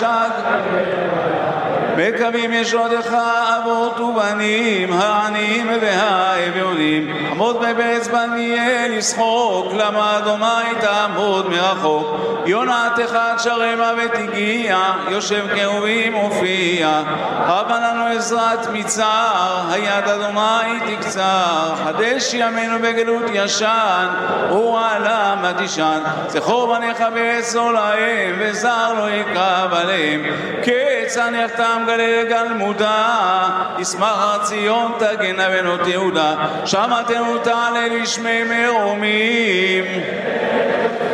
שג. מקווים ישועתך אבות ובנים, העניים והאביונים. עמוד באצבע נהיה לשחוק, למה אדוני תעמוד מרחוק. יונתך תשרמה ותגיע, יושב קרובים הופיע. הבה לנו עזרת מצער, היד אדוני תקצר. חדש ימינו בגלות ישן, ורעלה תישן. זכור בניך ואסור להם, וזר לא יקרב עליהם. כיצד יחתם גלי גלמודה, ישמח ציון תגנה בנות יהודה. שמה תעלה לשמי מרומים.